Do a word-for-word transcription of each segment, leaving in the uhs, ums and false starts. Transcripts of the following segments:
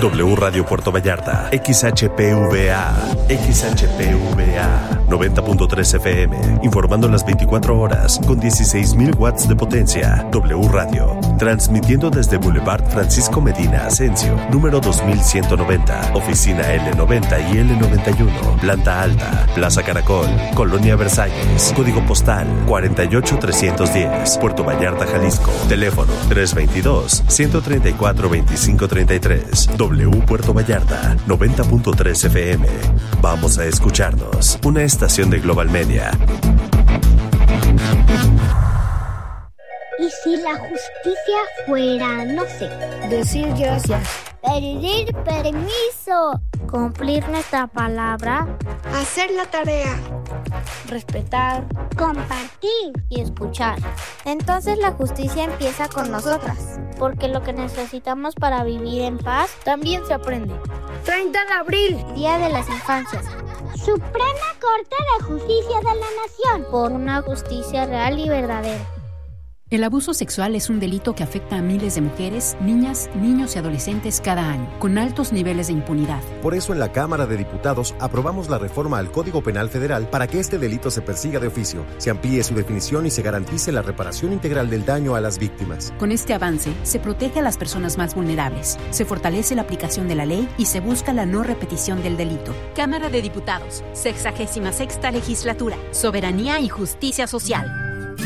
W Radio Puerto Vallarta, X H P V A, X H P V A, noventa punto tres F M, informando las veinticuatro horas con dieciséis mil watts de potencia. W Radio, transmitiendo desde Boulevard Francisco Medina Asensio, número dos mil ciento noventa, oficina L noventa y L noventa y uno, planta alta, Plaza Caracol, Colonia Versalles, código postal cuarenta y ocho trescientos diez, Puerto Vallarta, Jalisco, teléfono tres veintidós, ciento treinta y cuatro, veinticinco treinta y tres. W Puerto Vallarta, noventa punto tres F M. Vamos a escucharnos. Una estación de Global Media. ¿Y si la justicia fuera, no sé, decir gracias, pedir permiso, cumplir nuestra palabra, hacer la tarea, respetar, compartir y escuchar? Entonces la justicia empieza con nosotras, porque lo que necesitamos para vivir en paz también se aprende. treinta de abril, Día de las Infancias. Suprema Corte de Justicia de la Nación. Por una justicia real y verdadera. El abuso sexual es un delito que afecta a miles de mujeres, niñas, niños y adolescentes cada año, con altos niveles de impunidad. Por eso en la Cámara de Diputados aprobamos la reforma al Código Penal Federal para que este delito se persiga de oficio, se amplíe su definición y se garantice la reparación integral del daño a las víctimas. Con este avance, se protege a las personas más vulnerables, se fortalece la aplicación de la ley y se busca la no repetición del delito. Cámara de Diputados, sexagésima sexta legislatura, soberanía y justicia social.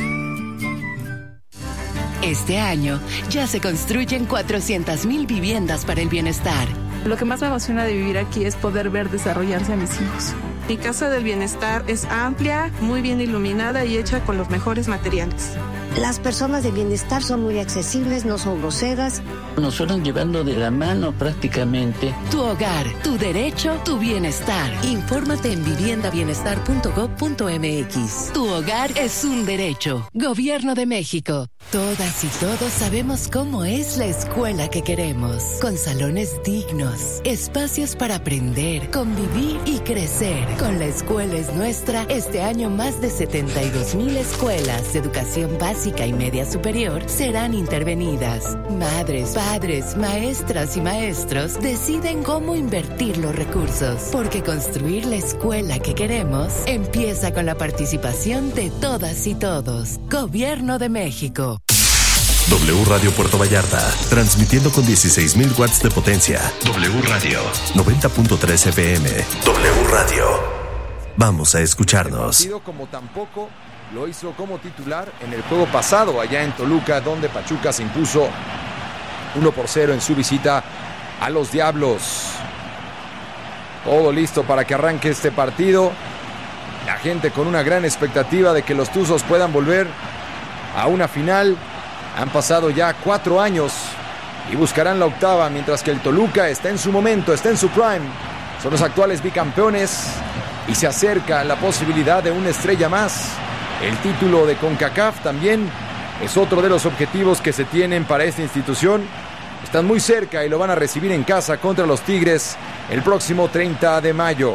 Este año ya se construyen cuatrocientas mil viviendas para el bienestar. Lo que más me emociona de vivir aquí es poder ver desarrollarse a mis hijos. Mi Casa del Bienestar es amplia, muy bien iluminada y hecha con los mejores materiales. Las personas de bienestar son muy accesibles, no son groseras. Nos fueron llevando de la mano prácticamente. Tu hogar, tu derecho, tu bienestar. Infórmate en vivienda bienestar punto gob punto m x. Tu hogar es un derecho. Gobierno de México. Todas y todos sabemos cómo es la escuela que queremos. Con salones dignos, espacios para aprender, convivir y crecer. Con La Escuela es Nuestra, este año más de setenta y dos mil escuelas de educación básica y media superior serán intervenidas. Madres, padres, maestras y maestros deciden cómo invertir los recursos, porque construir la escuela que queremos empieza con la participación de todas y todos. Gobierno de México. W Radio Puerto Vallarta, transmitiendo con dieciséis mil watts de potencia. W Radio, noventa punto tres F M. W Radio. Vamos a escucharnos. El partido como tampoco lo hizo como titular en el juego pasado allá en Toluca, donde Pachuca se impuso uno por cero en su visita a los Diablos. Todo listo para que arranque este partido. La gente con una gran expectativa de que los Tuzos puedan volver a una final. Han pasado ya cuatro años y buscarán la octava, mientras que el Toluca está en su momento, está en su prime. Son los actuales bicampeones y se acerca la posibilidad de una estrella más. El título de CONCACAF también es otro de los objetivos que se tienen para esta institución. Están muy cerca y lo van a recibir en casa contra los Tigres el próximo treinta de mayo.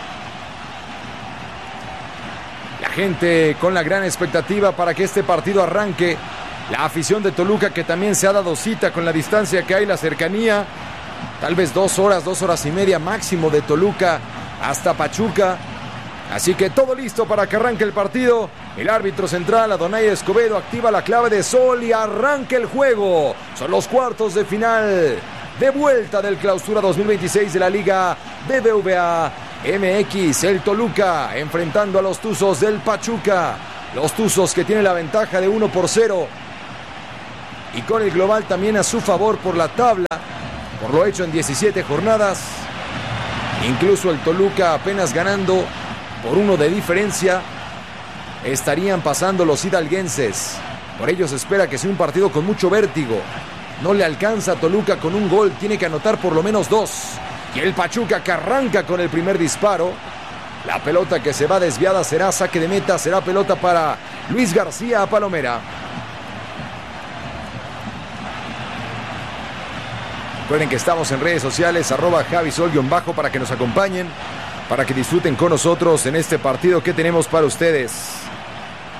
La gente con la gran expectativa para que este partido arranque. La afición de Toluca, que también se ha dado cita con la distancia que hay, la cercanía. Tal vez dos horas, dos horas y media máximo de Toluca hasta Pachuca. Así que todo listo para que arranque el partido. El árbitro central, Adonai Escobedo, activa la clave de sol y arranca el juego. Son los cuartos de final de vuelta del Clausura dos mil veintiséis de la Liga B B V A M X. El Toluca enfrentando a los Tuzos del Pachuca. Los Tuzos que tienen la ventaja de uno por cero. Y con el global también a su favor por la tabla, por lo hecho en diecisiete jornadas. Incluso el Toluca apenas ganando por uno de diferencia. Estarían pasando los hidalguenses. Por ello se espera que sea un partido con mucho vértigo. No le alcanza a Toluca con un gol, tiene que anotar por lo menos dos. Y el Pachuca que arranca con el primer disparo. La pelota que se va desviada será saque de meta, será pelota para Luis García Palomera. Recuerden que estamos en redes sociales, arroba Javisol-bajo, para que nos acompañen, para que disfruten con nosotros en este partido que tenemos para ustedes.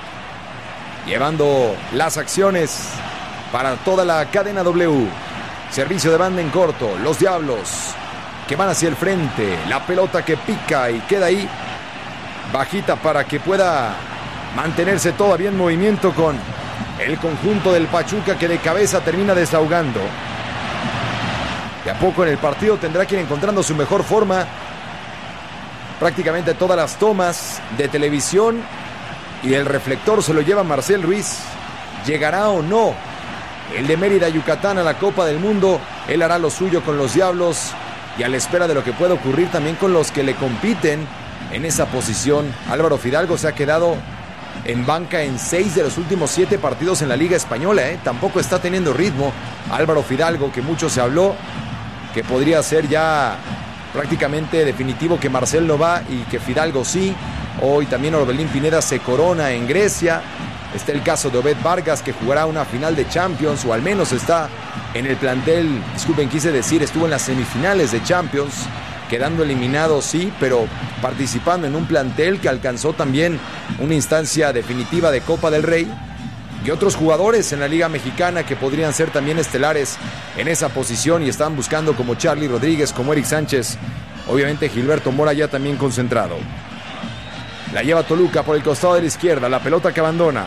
Llevando las acciones para toda la cadena W. Servicio de banda en corto. Los Diablos que van hacia el frente. La pelota que pica y queda ahí bajita para que pueda mantenerse todavía en movimiento con el conjunto del Pachuca, que de cabeza termina desahogando. De a poco en el partido tendrá que ir encontrando su mejor forma. Prácticamente todas las tomas de televisión y el reflector se lo lleva Marcel Ruiz. ¿Llegará o no el de Mérida, Yucatán, a la Copa del Mundo? Él hará lo suyo con los Diablos y a la espera de lo que pueda ocurrir también con los que le compiten en esa posición. Álvaro Fidalgo se ha quedado en banca en seis de los últimos siete partidos en la Liga Española, ¿eh? Tampoco está teniendo ritmo Álvaro Fidalgo, que mucho se habló que podría ser ya prácticamente definitivo que Marcel no va y que Fidalgo sí. Hoy también Orbelín Pineda se corona en Grecia. Está el caso de Obed Vargas, que jugará una final de Champions, o al menos está en el plantel, disculpen, quise decir, estuvo en las semifinales de Champions, quedando eliminado, sí, pero participando en un plantel que alcanzó también una instancia definitiva de Copa del Rey. Y otros jugadores en la Liga Mexicana que podrían ser también estelares en esa posición y están buscando, como Charly Rodríguez, como Eric Sánchez. Obviamente Gilberto Mora ya también concentrado. La lleva Toluca por el costado de la izquierda, la pelota que abandona.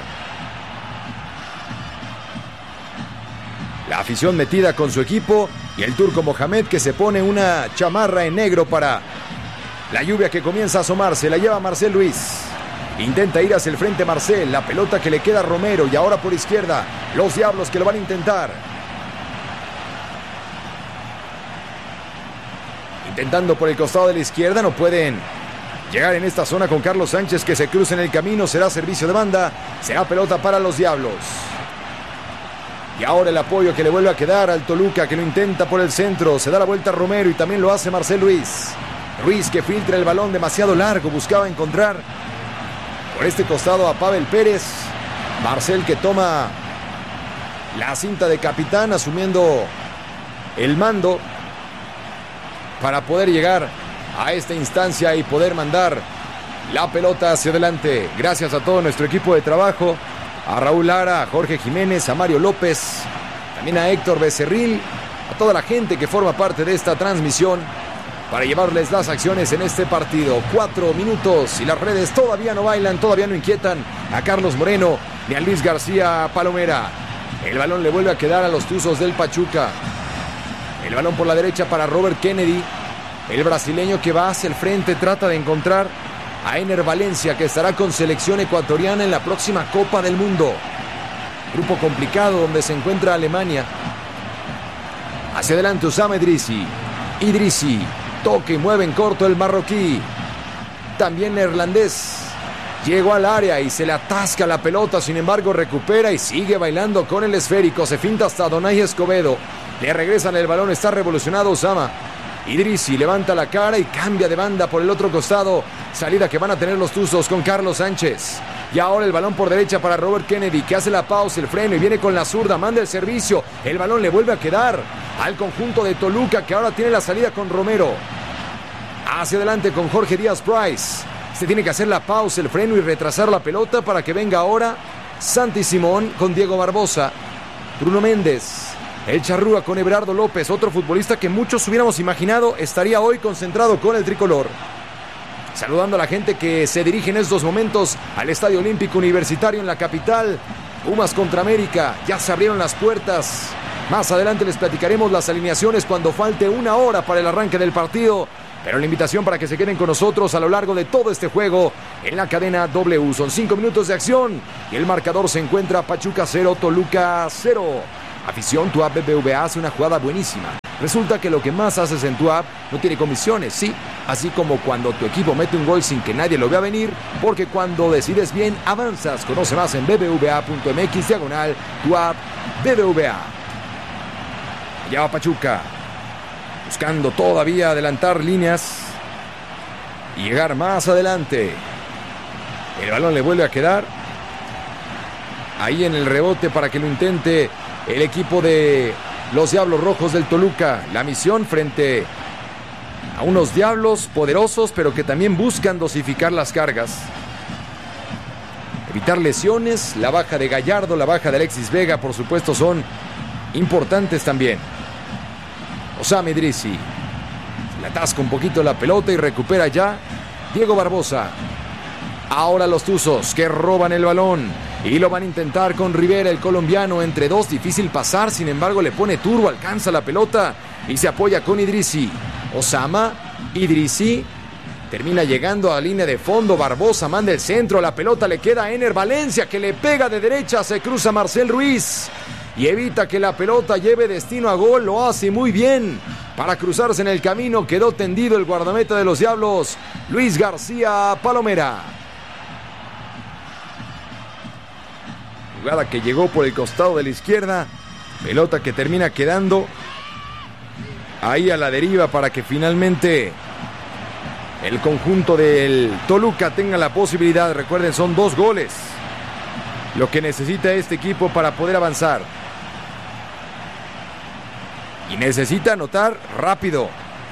La afición metida con su equipo y el turco Mohamed, que se pone una chamarra en negro para la lluvia que comienza a asomarse. La lleva Marcel Ruiz. Intenta ir hacia el frente Marcel, la pelota que le queda a Romero y ahora por izquierda los Diablos que lo van a intentar. Intentando por el costado de la izquierda, no pueden llegar en esta zona con Carlos Sánchez, que se cruza en el camino. Será servicio de banda, será pelota para los Diablos. Y ahora el apoyo que le vuelve a quedar al Toluca, que lo intenta por el centro. Se da la vuelta a Romero y también lo hace Marcel Ruiz. Ruiz que filtra el balón demasiado largo, buscaba encontrar por este costado a Pavel Pérez. Marcel que toma la cinta de capitán, asumiendo el mando para poder llegar a esta instancia y poder mandar la pelota hacia adelante. Gracias a todo nuestro equipo de trabajo, a Raúl Lara, a Jorge Jiménez, a Mario López, también a Héctor Becerril, a toda la gente que forma parte de esta transmisión para llevarles las acciones en este partido. Cuatro minutos y las redes todavía no bailan, todavía no inquietan a Carlos Moreno ni a Luis García Palomera. El balón le vuelve a quedar a los Tuzos del Pachuca. El balón por la derecha para Robert Kennedy. El brasileño que va hacia el frente trata de encontrar a Ener Valencia, que estará con selección ecuatoriana en la próxima Copa del Mundo. Grupo complicado donde se encuentra Alemania. Hacia adelante Usama Idrissi. Idrissi toca y mueve en corto el marroquí. También neerlandés. Llegó al área y se le atasca la pelota, sin embargo recupera y sigue bailando con el esférico. Se finta hasta Donay Escobedo. Le regresan el balón, está revolucionado Usama. Idrissi levanta la cara y cambia de banda por el otro costado. Salida que van a tener los Tuzos con Carlos Sánchez. Y ahora el balón por derecha para Robert Kennedy, que hace la pausa, el freno y viene con la zurda, manda el servicio. El balón le vuelve a quedar al conjunto de Toluca, que ahora tiene la salida con Romero. Hacia adelante con Jorge Díaz Price. Se tiene que hacer la pausa, el freno y retrasar la pelota para que venga ahora Santi Simón con Diego Barbosa. Bruno Méndez. El Charrúa con Everardo López, otro futbolista que muchos hubiéramos imaginado estaría hoy concentrado con el tricolor. Saludando a la gente que se dirige en estos momentos al Estadio Olímpico Universitario en la capital. Pumas contra América, ya se abrieron las puertas. Más adelante les platicaremos las alineaciones cuando falte una hora para el arranque del partido. Pero la invitación para que se queden con nosotros a lo largo de todo este juego en la cadena W. Son cinco minutos de acción y el marcador se encuentra Pachuca cero, Toluca cero. Afición, tu app B B V A hace una jugada buenísima. Resulta que lo que más haces en tu app no tiene comisiones, sí. Así como cuando tu equipo mete un gol sin que nadie lo vea venir, porque cuando decides bien, avanzas. Conoce más en bbva.mx diagonal tu app B B V A. Allá va Pachuca, buscando todavía adelantar líneas y llegar más adelante. El balón le vuelve a quedar ahí en el rebote para que lo intente el equipo de los Diablos Rojos del Toluca. La misión frente a unos Diablos poderosos, pero que también buscan dosificar las cargas. Evitar lesiones, la baja de Gallardo, la baja de Alexis Vega, por supuesto, son importantes también. Osama Idrissi. Le atasca un poquito la pelota y recupera ya Diego Barbosa. Ahora los Tuzos que roban el balón y lo van a intentar con Rivera, el colombiano. Entre dos, difícil pasar, sin embargo le pone turbo, alcanza la pelota y se apoya con Idrissi. Osama Idrissi termina llegando a la línea de fondo. Barbosa manda el centro, la pelota le queda a Ener Valencia, que le pega de derecha, se cruza Marcel Ruiz y evita que la pelota lleve destino a gol. Lo hace muy bien. Para cruzarse en el camino quedó tendido el guardameta de los Diablos, Luis García Palomera. Jugada que llegó por el costado de la izquierda, pelota que termina quedando ahí a la deriva para que finalmente el conjunto del Toluca tenga la posibilidad. Recuerden, son dos goles lo que necesita este equipo para poder avanzar. Y necesita anotar rápido.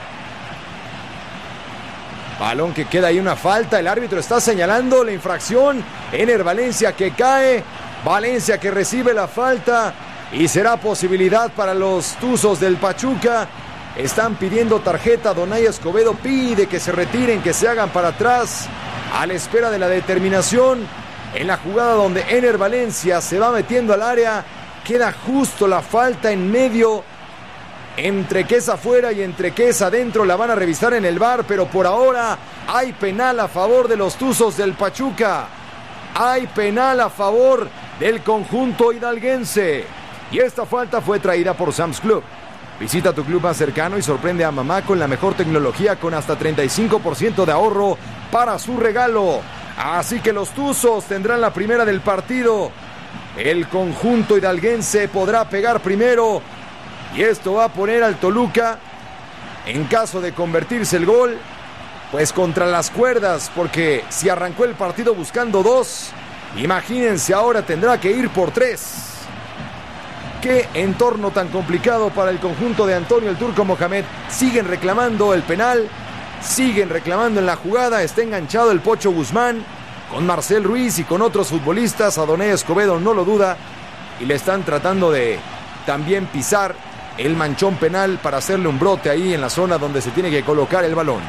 Balón que queda ahí, una falta. El árbitro está señalando la infracción. Ener Valencia que cae. Valencia que recibe la falta. Y será posibilidad para los Tuzos del Pachuca. Están pidiendo tarjeta. Donay Escobedo pide que se retiren, que se hagan para atrás, a la espera de la determinación. En la jugada donde Ener Valencia se va metiendo al área, queda justo la falta en medio. Entre que es afuera y entre que es adentro, la van a revisar en el V A R, pero por ahora hay penal a favor de los Tuzos del Pachuca. Hay penal a favor del conjunto hidalguense. Y esta falta fue traída por Sam's Club. Visita tu club más cercano y sorprende a mamá con la mejor tecnología, con hasta treinta y cinco por ciento de ahorro para su regalo. Así que los Tuzos tendrán la primera del partido. El conjunto hidalguense podrá pegar primero. Y esto va a poner al Toluca, en caso de convertirse el gol, pues contra las cuerdas, porque si arrancó el partido buscando dos, imagínense ahora tendrá que ir por tres. Qué entorno tan complicado para el conjunto de Antonio el Turco Mohamed. Siguen reclamando el penal, siguen reclamando en la jugada. Está enganchado el Pocho Guzmán con Marcel Ruiz y con otros futbolistas. Adonai Escobedo no lo duda y le están tratando de también pisar el manchón penal para hacerle un brote ahí en la zona donde se tiene que colocar el balón.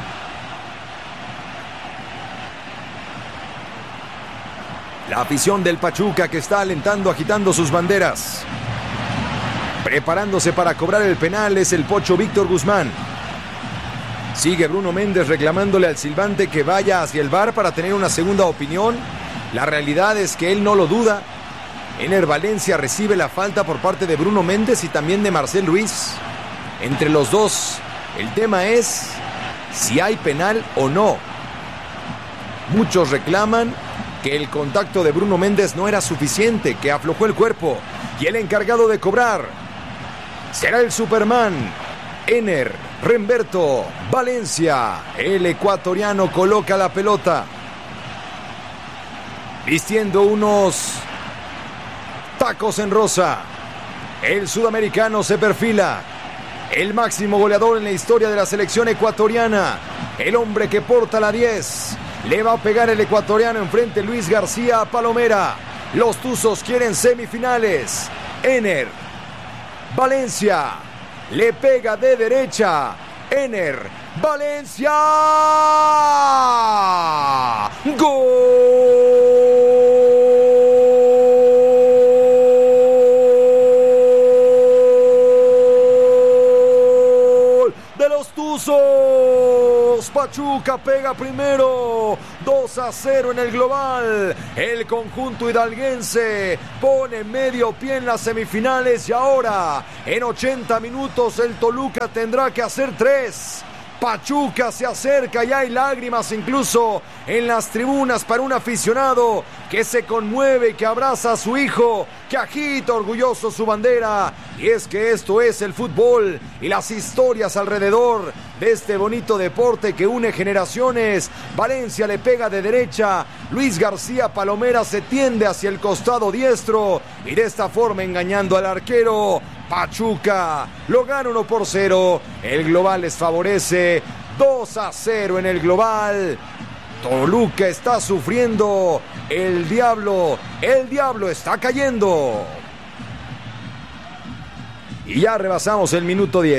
La afición del Pachuca que está alentando, agitando sus banderas. Preparándose para cobrar el penal es el Pocho Víctor Guzmán. Sigue Bruno Méndez reclamándole al silbante que vaya hacia el V A R para tener una segunda opinión. La realidad es que él no lo duda. Ener Valencia recibe la falta por parte de Bruno Méndez y también de Marcel Ruiz. Entre los dos, el tema es si hay penal o no. Muchos reclaman que el contacto de Bruno Méndez no era suficiente, que aflojó el cuerpo. Y el encargado de cobrar será el Superman, Ener Remberto Valencia. El ecuatoriano coloca la pelota, vistiendo unos tacos en rosa. El sudamericano se perfila, el máximo goleador en la historia de la selección ecuatoriana, el hombre que porta la diez. Le va a pegar el ecuatoriano enfrente, Luis García Palomera. Los Tuzos quieren semifinales. Ener Valencia le pega de derecha. Ener Valencia. ¡Gol de los Tuzos! Pachuca pega primero. dos a cero en el global. El conjunto hidalguense pone medio pie en las semifinales y ahora en ochenta minutos el Toluca tendrá que hacer tres. Pachuca se acerca y hay lágrimas incluso en las tribunas para un aficionado que se conmueve, que abraza a su hijo, que agita orgulloso su bandera. Y es que esto es el fútbol y las historias alrededor de este bonito deporte que une generaciones. Valencia le pega de derecha, Luis García Palomera se tiende hacia el costado diestro y de esta forma engañando al arquero. Pachuca lo gana uno por cero. El global les favorece. dos a cero en el global. Toluca está sufriendo. El diablo, el diablo está cayendo. Y ya rebasamos el minuto diez.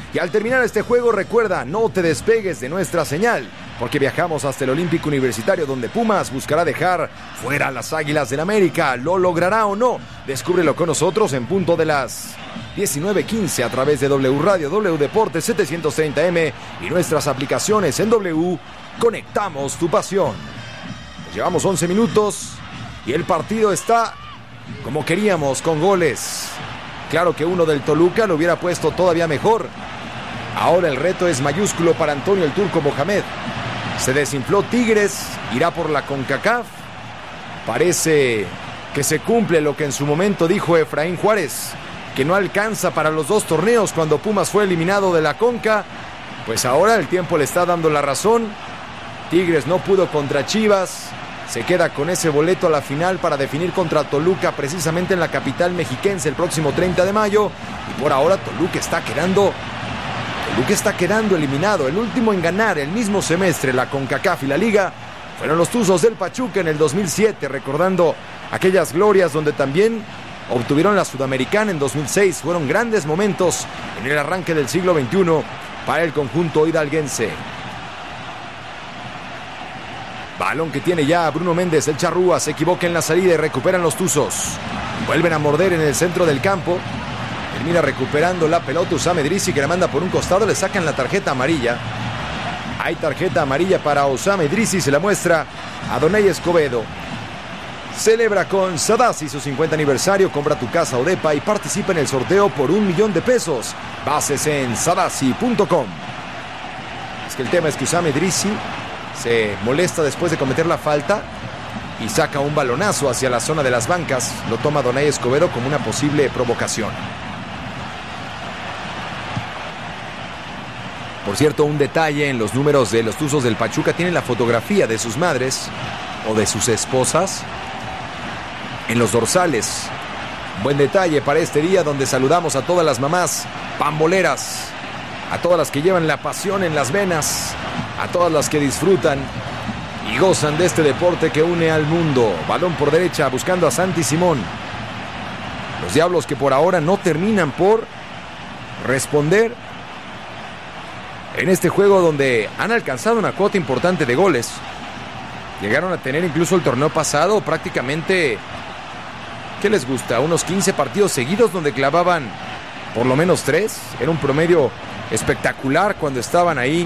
Y al terminar este juego, recuerda, no te despegues de nuestra señal, porque viajamos hasta el Olímpico Universitario, donde Pumas buscará dejar fuera a las Águilas del América. ¿Lo logrará o no? Descúbrelo con nosotros en punto de las diecinueve quince a través de W Radio, W Deportes setecientos treinta M y nuestras aplicaciones en W. Conectamos tu pasión. Pues llevamos once minutos y el partido está como queríamos, con goles. Claro que uno del Toluca lo hubiera puesto todavía mejor. Ahora el reto es mayúsculo para Antonio el Turco Mohamed. Se desinfló Tigres, irá por la CONCACAF. Parece que se cumple lo que en su momento dijo Efraín Juárez, que no alcanza para los dos torneos cuando Pumas fue eliminado de la Conca. Pues ahora el tiempo le está dando la razón. Tigres no pudo contra Chivas, se queda con ese boleto a la final para definir contra Toluca precisamente en la capital mexiquense el próximo treinta de mayo. Y por ahora Toluca está quedando... Toluca está quedando eliminado. El último en ganar el mismo semestre la CONCACAF y la Liga fueron los Tuzos del Pachuca en el dos mil siete, recordando aquellas glorias donde también obtuvieron la Sudamericana en dos mil seis. Fueron grandes momentos en el arranque del siglo veintiuno para el conjunto hidalguense. Balón que tiene ya Bruno Méndez, el charrúa, se equivoca en la salida y recuperan los Tuzos. Vuelven a morder en el centro del campo. Termina recuperando la pelota Osama Idrissi, que la manda por un costado, le sacan la tarjeta amarilla. Hay tarjeta amarilla para Osama Idrissi, se la muestra a Donay Escobedo. Celebra con Sadasi su cincuenta aniversario, compra tu casa o depa y participa en el sorteo por un millón de pesos. Bases en sadasi punto com. Es que el tema es que Osama Idrissi se molesta después de cometer la falta y saca un balonazo hacia la zona de las bancas. Lo toma Donay Escobedo como una posible provocación. Por cierto, un detalle en los números de los Tuzos del Pachuca: tienen la fotografía de sus madres o de sus esposas en los dorsales. Buen detalle para este día, donde saludamos a todas las mamás pamboleras, a todas las que llevan la pasión en las venas, a todas las que disfrutan y gozan de este deporte que une al mundo. Balón por derecha buscando a Santi Simón. Los Diablos que por ahora no terminan por responder en este juego, donde han alcanzado una cuota importante de goles. Llegaron a tener incluso el torneo pasado prácticamente, ¿qué les gusta? Unos quince partidos seguidos donde clavaban por lo menos tres. Era un promedio espectacular cuando estaban ahí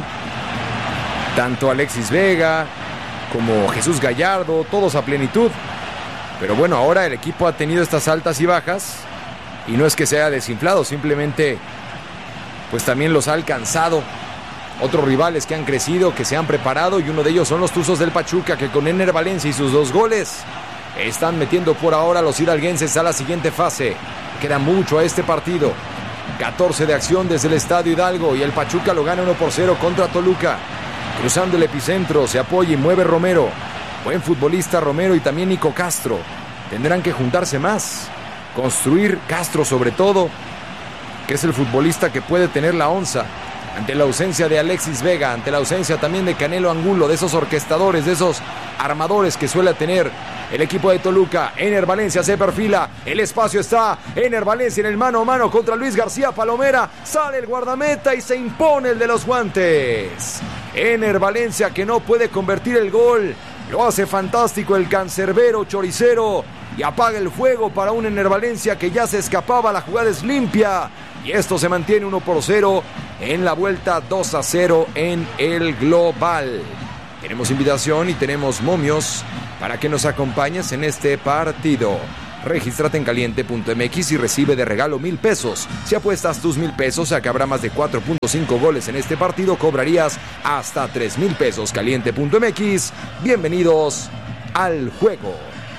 tanto Alexis Vega como Jesús Gallardo, todos a plenitud. Pero bueno, ahora el equipo ha tenido estas altas y bajas, y no es que se haya desinflado, simplemente pues también los ha alcanzado otros rivales que han crecido, que se han preparado, y uno de ellos son los Tuzos del Pachuca, que con Ener Valencia y sus dos goles están metiendo por ahora a los hidalguenses a la siguiente fase. Queda mucho a este partido. catorce de acción desde el Estadio Hidalgo, y el Pachuca lo gana uno por cero contra Toluca. Cruzando el epicentro, se apoya y mueve Romero. Buen futbolista Romero, y también Nico Castro. Tendrán que juntarse más, construir Castro sobre todo, que es el futbolista que puede tener la onza ante la ausencia de Alexis Vega, ante la ausencia también de Canelo Angulo, de esos orquestadores, de esos armadores que suele tener el equipo de Toluca. Ener Valencia se perfila, el espacio está, Ener Valencia en el mano a mano contra Luis García Palomera, sale el guardameta y se impone el de los guantes. Ener Valencia, que no puede convertir el gol, lo hace fantástico el cancerbero choricero, y apaga el fuego para un Ener Valencia que ya se escapaba. La jugada es limpia y esto se mantiene uno por cero en la vuelta, dos a cero en el global. Tenemos invitación y tenemos momios para que nos acompañes en este partido. Regístrate en caliente punto m x y recibe de regalo mil pesos. Si apuestas tus mil pesos a que habrá más de cuatro punto cinco goles en este partido, cobrarías hasta tres mil pesos. caliente punto m x, bienvenidos al juego.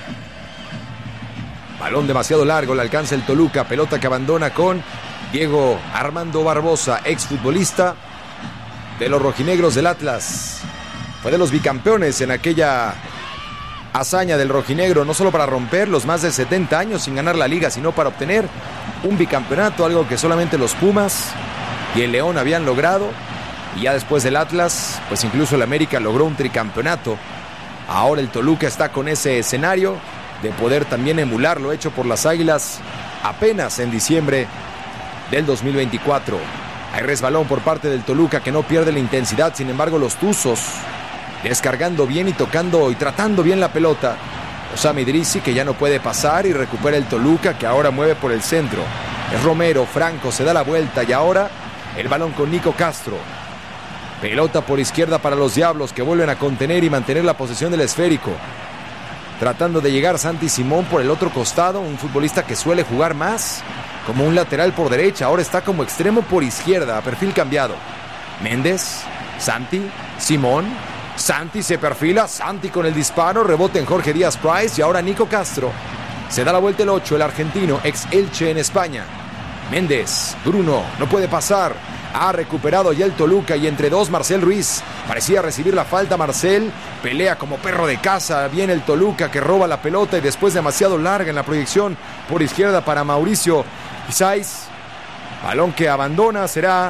Balón demasiado largo, le alcanza el Toluca, pelota que abandona con Diego Armando Barbosa, exfutbolista de los rojinegros del Atlas. Fue de los bicampeones en aquella hazaña del rojinegro, no solo para romper los más de setenta años sin ganar la liga, sino para obtener un bicampeonato, algo que solamente los Pumas y el León habían logrado. Y ya después del Atlas, pues incluso el América logró un tricampeonato. Ahora el Toluca está con ese escenario de poder también emular lo hecho por las Águilas apenas en diciembre del dos mil veinticuatro. Hay resbalón por parte del Toluca que no pierde la intensidad. Sin embargo, los Tuzos descargando bien y tocando y tratando bien la pelota. Osama Idrissi, que ya no puede pasar, y recupera el Toluca, que ahora mueve por el centro. Es Romero, Franco se da la vuelta y ahora el balón con Nico Castro. Pelota por izquierda para los Diablos, que vuelven a contener y mantener la posesión del esférico. Tratando de llegar Santi Simón por el otro costado, un futbolista que suele jugar más como un lateral por derecha, ahora está como extremo por izquierda, a perfil cambiado. Méndez, Santi, Simón, Santi se perfila, Santi con el disparo, rebote en Jorge Díaz Price y ahora Nico Castro. Se da la vuelta el ocho, el argentino, ex Elche en España. Méndez, Bruno, no puede pasar. Ha recuperado ya el Toluca y entre dos Marcel Ruiz. Parecía recibir la falta Marcel. Pelea como perro de casa. Viene el Toluca que roba la pelota y después demasiado larga en la proyección por izquierda para Mauricio Isais. Balón que abandona, será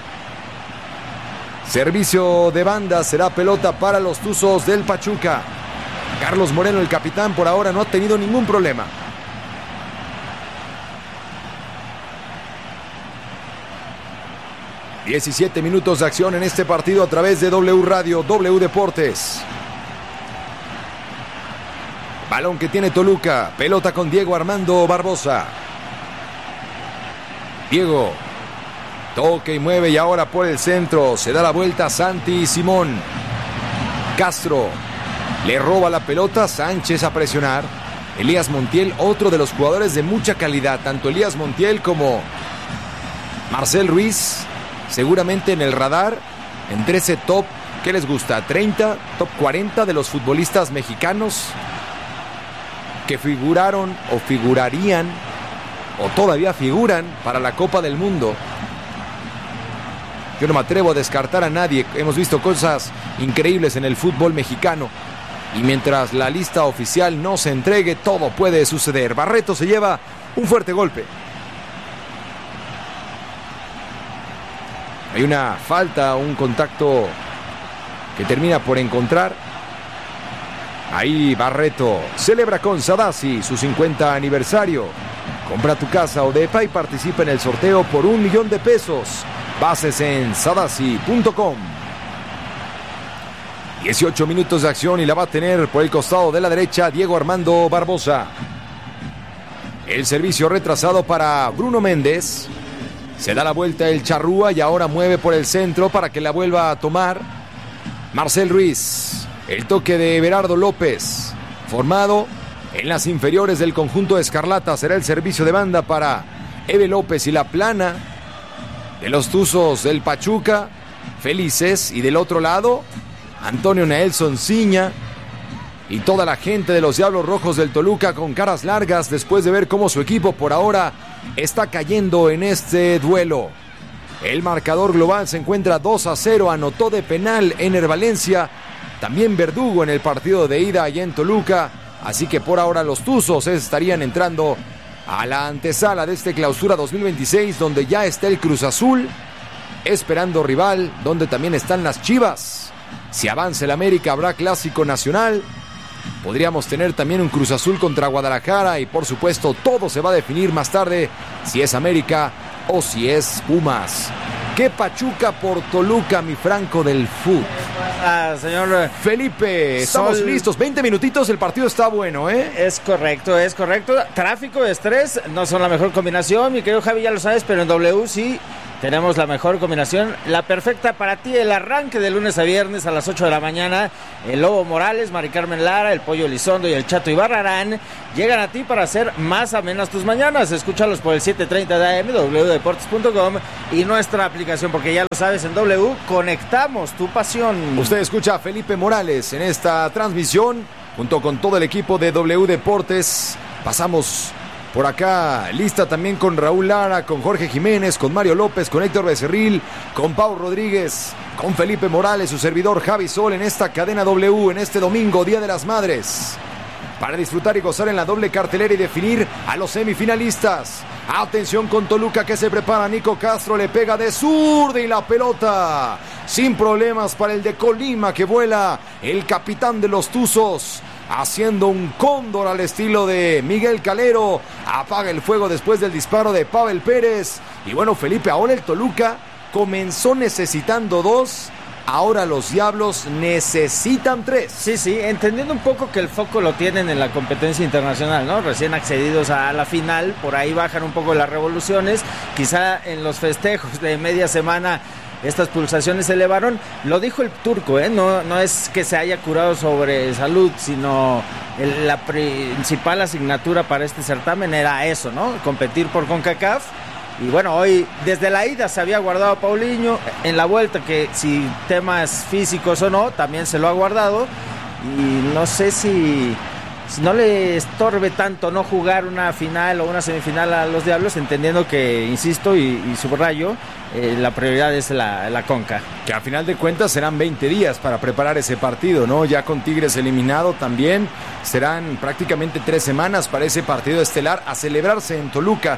servicio de banda, será pelota para los Tuzos del Pachuca. Carlos Moreno, el capitán, por ahora no ha tenido ningún problema. diecisiete minutos de acción en este partido a través de W Radio, W Deportes. Balón que tiene Toluca, pelota con Diego Armando Barbosa. Diego, toque y mueve y ahora por el centro, se da la vuelta Santi Simón. Castro, le roba la pelota, Sánchez a presionar. Elías Montiel, otro de los jugadores de mucha calidad, tanto Elías Montiel como Marcel Ruiz. Seguramente en el radar, entre ese top, ¿qué les gusta? treinta, top cuarenta de los futbolistas mexicanos que figuraron o figurarían o todavía figuran para la Copa del Mundo. Yo no me atrevo a descartar a nadie. Hemos visto cosas increíbles en el fútbol mexicano. Y mientras la lista oficial no se entregue, todo puede suceder. Barreto se lleva un fuerte golpe. Hay una falta, un contacto que termina por encontrar. Ahí Barreto celebra con Sadasi su cincuenta aniversario. Compra tu casa Odepa y participa en el sorteo por un millón de pesos. Bases en sadasi punto com. dieciocho minutos de acción y la va a tener por el costado de la derecha Diego Armando Barbosa. El servicio retrasado para Bruno Méndez. Se da la vuelta el Charrúa y ahora mueve por el centro para que la vuelva a tomar Marcel Ruiz. El toque de Everardo López, formado en las inferiores del conjunto Escarlata. Será el servicio de banda para Eve López y la plana de los Tuzos del Pachuca, felices. Y del otro lado, Antonio Nelson Ciña y toda la gente de los Diablos Rojos del Toluca con caras largas después de ver cómo su equipo por ahora está cayendo en este duelo. El marcador global se encuentra dos a cero, anotó de penal Ener Valencia, también Verdugo en el partido de ida allá en Toluca, así que por ahora los Tuzos estarían entrando a la antesala de este clausura dos mil veintiséis, donde ya está el Cruz Azul esperando rival, donde también están las Chivas. Si avanza el América habrá clásico nacional. Podríamos tener también un Cruz Azul contra Guadalajara y por supuesto todo se va a definir más tarde si es América o si es Pumas. ¿Qué Pachuca por Toluca, mi Franco del fútbol? Ah, señor Felipe, estamos Sol... listos. veinte minutitos, el partido está bueno, ¿eh? Es correcto, es correcto. Tráfico, estrés, no son la mejor combinación, mi querido Javi, ya lo sabes, pero en W sí tenemos la mejor combinación, la perfecta para ti, el arranque de lunes a viernes a las ocho de la mañana. El Lobo Morales, Mari Carmen Lara, el Pollo Elizondo y el Chato Ibarrarán llegan a ti para hacer más amenas tus mañanas. Escúchalos por el siete treinta de A M, w deportes punto com y nuestra aplicación, porque ya lo sabes, en W conectamos tu pasión. Usted escucha a Felipe Morales en esta transmisión junto con todo el equipo de W Deportes. Pasamos por acá, lista también con Raúl Lara, con Jorge Jiménez, con Mario López, con Héctor Becerril, con Pau Rodríguez, con Felipe Morales, su servidor Javi Sol en esta cadena W, en este domingo, Día de las Madres. Para disfrutar y gozar en la doble cartelera y definir a los semifinalistas. Atención con Toluca que se prepara, Nico Castro le pega de zurda y la pelota sin problemas para el de Colima que vuela, el capitán de los Tuzos, haciendo un cóndor al estilo de Miguel Calero. Apaga el fuego después del disparo de Pavel Pérez. Y bueno, Felipe, ahora el Toluca comenzó necesitando dos, ahora los Diablos necesitan tres. Sí, sí, entendiendo un poco que el foco lo tienen en la competencia internacional, ¿no? Recién accedidos a la final, por ahí bajan un poco las revoluciones, quizá en los festejos de media semana estas pulsaciones se elevaron. Lo dijo el turco, ¿eh? No, no es que se haya curado sobre salud, sino el, la principal asignatura para este certamen era eso, ¿no? Competir por CONCACAF. Y bueno, hoy desde la ida se había guardado a Paulinho, en la vuelta que si temas físicos o no, también se lo ha guardado. Y no sé si, si no le estorbe tanto no jugar una final o una semifinal a los Diablos, entendiendo que, insisto y, y subrayo, eh, la prioridad es la, la Conca. Que a final de cuentas serán veinte días para preparar ese partido, ¿no? Ya con Tigres eliminado también serán prácticamente tres semanas para ese partido estelar a celebrarse en Toluca.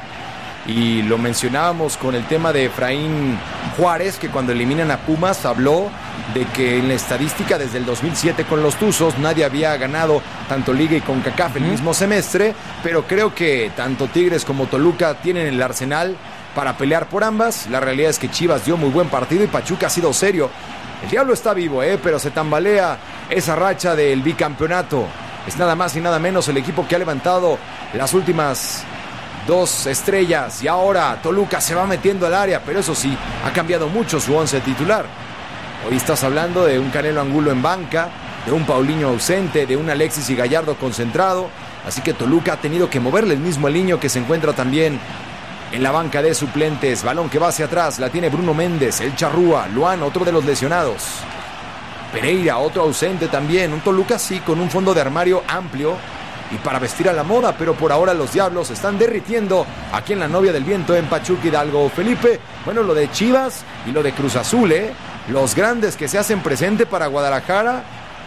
Y lo mencionábamos con el tema de Efraín Juárez, que cuando eliminan a Pumas habló de que en la estadística desde el dos mil siete con los Tuzos nadie había ganado tanto Liga y CONCACAF el mismo semestre, pero creo que tanto Tigres como Toluca tienen el arsenal para pelear por ambas. La realidad es que Chivas dio muy buen partido y Pachuca ha sido serio. El Diablo está vivo, ¿eh? Pero se tambalea esa racha del bicampeonato. Es nada más y nada menos el equipo que ha levantado las últimas dos estrellas, y ahora Toluca se va metiendo al área, pero eso sí, ha cambiado mucho su once titular. Hoy estás hablando de un Canelo Angulo en banca, de un Paulinho ausente, de un Alexis y Gallardo concentrado, así que Toluca ha tenido que moverle el mismo Aliño, que se encuentra también en la banca de suplentes. Balón que va hacia atrás, la tiene Bruno Méndez, el Charrúa, Luan, otro de los lesionados. Pereira, otro ausente también, un Toluca sí con un fondo de armario amplio y para vestir a la moda, pero por ahora los Diablos están derritiendo aquí en la Novia del Viento en Pachuca Hidalgo. Felipe, bueno, lo de Chivas y lo de Cruz Azul, ¿eh? Los grandes que se hacen presente para Guadalajara,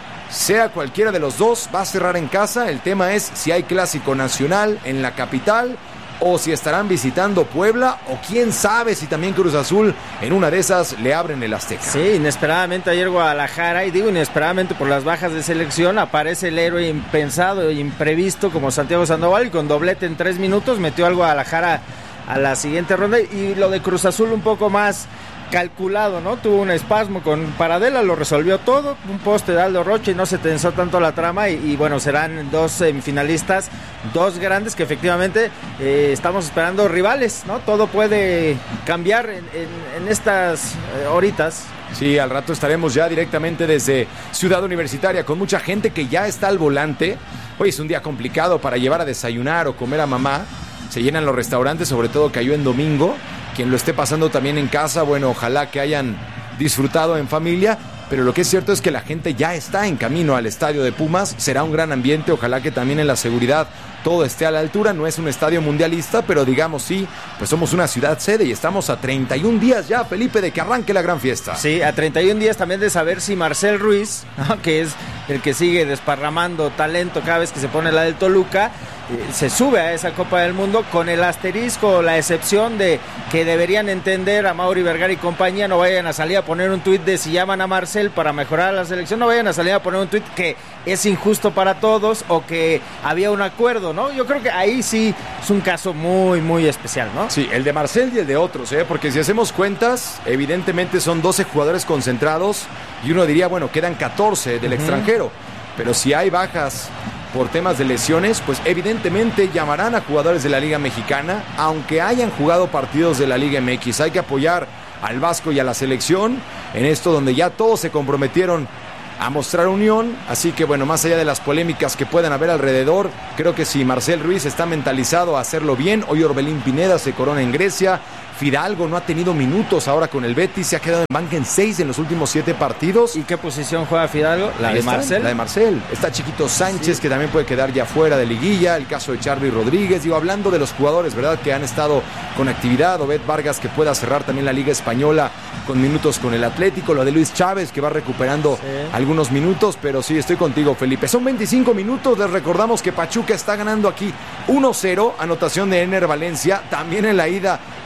sea cualquiera de los dos, va a cerrar en casa. El tema es si hay clásico nacional en la capital o si estarán visitando Puebla, o quién sabe si también Cruz Azul en una de esas le abren el Azteca. Sí, inesperadamente ayer Guadalajara, y digo inesperadamente por las bajas de selección, aparece el héroe impensado e imprevisto como Santiago Sandoval, y con doblete en tres minutos metió al Guadalajara a la siguiente ronda. Y lo de Cruz Azul un poco más calculado, ¿no? Tuvo un espasmo con Paradela, lo resolvió todo, un poste de Aldo Rocha y no se tensó tanto la trama, y, y bueno, serán dos semifinalistas, dos grandes que efectivamente eh, estamos esperando rivales, ¿no? Todo puede cambiar en, en, en estas eh, horitas. Sí, al rato estaremos ya directamente desde Ciudad Universitaria con mucha gente que ya está al volante. Hoy es un día complicado para llevar a desayunar o comer a mamá. Se llenan los restaurantes, sobre todo cayó en domingo. Quien lo esté pasando también en casa, bueno, ojalá que hayan disfrutado en familia, pero lo que es cierto es que la gente ya está en camino al estadio de Pumas. Será un gran ambiente, ojalá que también en la seguridad todo esté a la altura. No es un estadio mundialista, pero digamos sí, pues somos una ciudad sede y estamos a treinta y un días ya, Felipe, de que arranque la gran fiesta. Sí, a treinta y un días también de saber si Marcel Ruiz, ¿no?, que es el que sigue desparramando talento cada vez que se pone la del Toluca, se sube a esa Copa del Mundo, con el asterisco, la excepción de que deberían entender a Mauri Vergara y compañía. No vayan a salir a poner un tuit de si llaman a Marcel para mejorar la selección, no vayan a salir a poner un tuit que es injusto para todos o que había un acuerdo, ¿no? Yo creo que ahí sí es un caso muy, muy especial, ¿no? Sí, el de Marcel y el de otros, ¿eh? Porque si hacemos cuentas, evidentemente son doce jugadores concentrados y uno diría, bueno, quedan catorce del uh-huh. extranjero, pero si hay bajas por temas de lesiones, pues evidentemente llamarán a jugadores de la Liga Mexicana, aunque hayan jugado partidos de la Liga M X. Hay que apoyar al Vasco y a la selección en esto donde ya todos se comprometieron a mostrar unión, así que bueno, más allá de las polémicas que puedan haber alrededor, creo que si Marcel Ruiz está mentalizado a hacerlo bien. Hoy Orbelín Pineda se corona en Grecia. Fidalgo no ha tenido minutos ahora con el Betis, se ha quedado en banca en seis en los últimos siete partidos. ¿Y qué posición juega Fidalgo? La de Marcel. La de Marcel. Está Chiquito Sánchez, sí, que también puede quedar ya fuera de liguilla. El caso de Charly Rodríguez. Digo, hablando de los jugadores, ¿verdad?, que han estado con actividad. Obed Vargas, que pueda cerrar también la Liga Española con minutos con el Atlético. Lo de Luis Chávez, que va recuperando sí. algunos minutos. Pero sí, estoy contigo, Felipe. Son veinticinco minutos. Les recordamos que Pachuca está ganando aquí uno cero. Anotación de Ener Valencia. También en la ida, Ener Valencia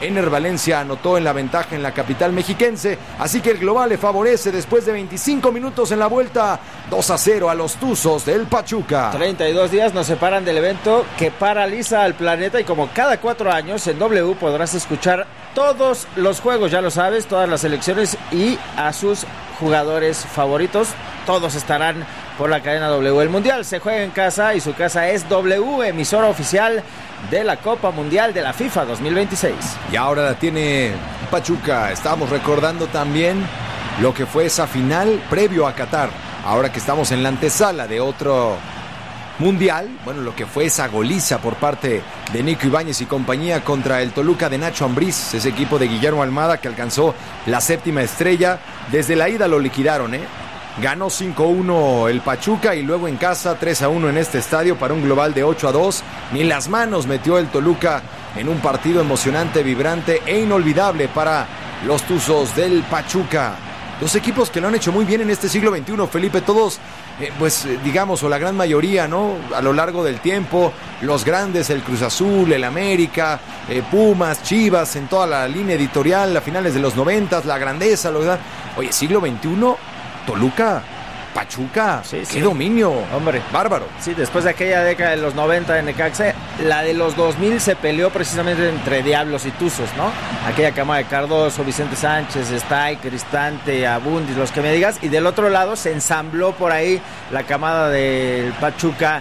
Valencia anotó en la ventaja en la capital mexiquense, así que el global le favorece después de veinticinco minutos en la vuelta, dos a cero a los Tuzos del Pachuca. treinta y dos días nos separan del evento que paraliza al planeta, y como cada cuatro años en W podrás escuchar todos los juegos, ya lo sabes, todas las selecciones y a sus jugadores favoritos. Todos estarán por la cadena W. El Mundial se juega en casa y su casa es W, emisora oficial de la Copa Mundial de la FIFA dos mil veintiséis. Y ahora la tiene Pachuca. Estábamos recordando también lo que fue esa final previo a Qatar. Ahora que estamos en la antesala de otro Mundial, bueno, lo que fue esa goliza por parte de Nico Ibáñez y compañía contra el Toluca de Nacho Ambriz, ese equipo de Guillermo Almada que alcanzó la séptima estrella. Desde la ida lo liquidaron, ¿eh? Ganó cinco a uno el Pachuca y luego en casa tres a uno en este estadio para un global de ocho a dos. Ni las manos metió el Toluca en un partido emocionante, vibrante e inolvidable para los Tuzos del Pachuca. Dos equipos que lo han hecho muy bien en este siglo veintiuno, Felipe, todos, eh, pues eh, digamos, o la gran mayoría, ¿no? A lo largo del tiempo, los grandes, el Cruz Azul, el América, eh, Pumas, Chivas, en toda la línea editorial, a finales de los noventas, la grandeza, lo verdad. Oye, siglo veintiuno, Toluca, Pachuca, sí, qué sí. dominio, hombre, bárbaro. Sí, después de aquella década de los noventa de Necaxa, la de los dos mil se peleó precisamente entre Diablos y Tuzos, ¿no? Aquella cama de Cardoso, Vicente Sánchez, Stay, Cristante, Abundis, los que me digas, y del otro lado se ensambló por ahí la camada del Pachuca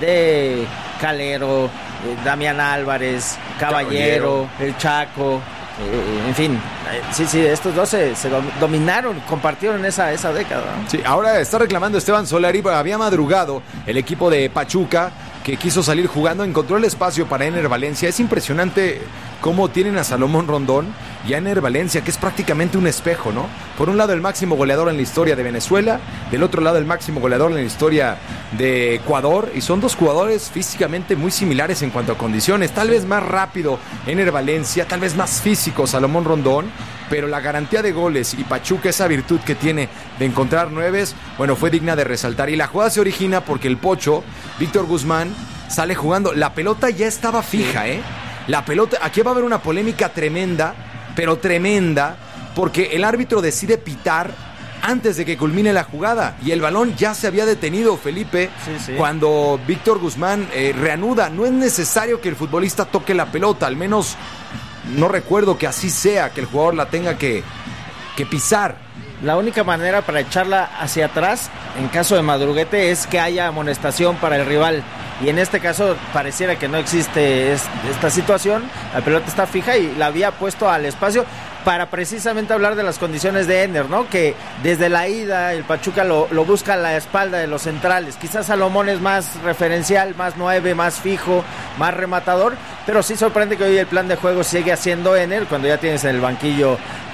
de Calero, eh, Damián Álvarez, Caballero, Caballero, el Chaco. Eh, en fin, eh, sí, sí, estos dos se, se dominaron, compartieron esa, esa década, ¿no? Sí, ahora está reclamando Esteban Solari, había madrugado el equipo de Pachuca que quiso salir jugando, encontró el espacio para Ener Valencia. Es impresionante cómo tienen a Salomón Rondón y a Ener Valencia, que es prácticamente un espejo, ¿no? Por un lado el máximo goleador en la historia de Venezuela, del otro lado el máximo goleador en la historia de Ecuador, y son dos jugadores físicamente muy similares en cuanto a condiciones, tal vez más rápido Ener Valencia, tal vez más físico Salomón Rondón, pero la garantía de goles y Pachuca, esa virtud que tiene de encontrar nueves, bueno, fue digna de resaltar. Y la jugada se origina porque el Pocho, Víctor Guzmán, sale jugando, la pelota ya estaba fija, ¿eh? La pelota, aquí va a haber una polémica tremenda, pero tremenda, porque el árbitro decide pitar antes de que culmine la jugada y el balón ya se había detenido, Felipe, sí, sí. Cuando Víctor Guzmán eh, reanuda. No es necesario que el futbolista toque la pelota, al menos no recuerdo que así sea, que el jugador la tenga que, que pisar. La única manera para echarla hacia atrás, en caso de madruguete, es que haya amonestación para el rival. Y en este caso pareciera que no existe esta situación. La pelota está fija y la había puesto al espacio para precisamente hablar de las condiciones de Ener, ¿no? Que desde la ida el Pachuca lo, lo busca a la espalda de los centrales. Quizás Salomón es más referencial, más nueve, más fijo, más rematador, pero sí sorprende que hoy el plan de juego sigue haciendo Ener cuando ya tienes en el banquillo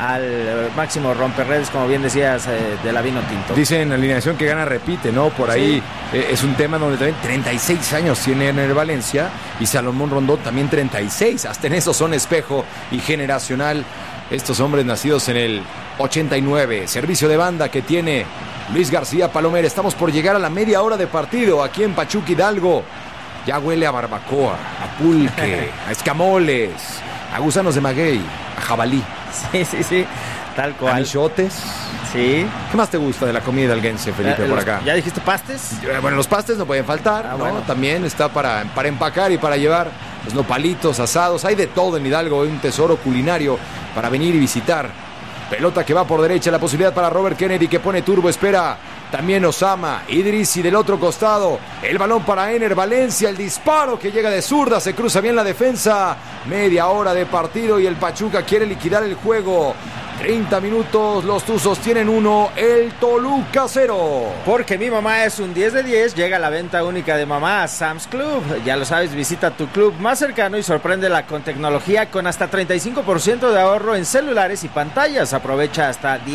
al máximo romperredes, como bien decías, eh, de la Vino Tinto. Dicen alineación que gana repite, ¿no? Por ahí sí. eh, es un tema donde también treinta y seis años tiene Ener Valencia y Salomón Rondón también treinta y seis. Hasta en eso son espejo y generacional. Estos hombres nacidos en el ochenta y nueve. Servicio de banda que tiene Luis García Palomer. Estamos por llegar a la media hora de partido aquí en Pachuca Hidalgo. Ya huele a barbacoa, a pulque, a escamoles, a gusanos de maguey, a jabalí. Sí, sí, sí, tal cual. A michotes. Sí. ¿Qué más te gusta de la comida hidalguense, Felipe, eh, por los, acá? ¿Ya dijiste pastes? Bueno, los pastes no pueden faltar, ah, ¿no? Bueno. También está para, para empacar y para llevar los nopalitos, asados. Hay de todo en Hidalgo, hay un tesoro culinario para venir y visitar. Pelota que va por derecha, la posibilidad para Robert Kennedy que pone turbo, espera también Osama, Idris y del otro costado el balón para Ener Valencia, el disparo que llega de zurda, se cruza bien la defensa, media hora de partido y el Pachuca quiere liquidar el juego. treinta minutos, los Tuzos tienen uno, el Toluca cero. Porque mi mamá es un diez de diez, llega la venta única de mamá a Sam's Club. Ya lo sabes, visita tu club más cercano y sorpréndela con tecnología con hasta treinta y cinco por ciento de ahorro en celulares y pantallas. Aprovecha hasta diez